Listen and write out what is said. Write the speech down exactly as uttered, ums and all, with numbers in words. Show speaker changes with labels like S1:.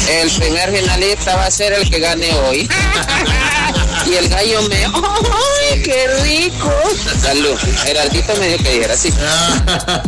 S1: El primer finalista va a ser el que gane hoy. Y el gallo me... ¡Ay, qué rico! Salud. Gerardito me dijo que dijera así.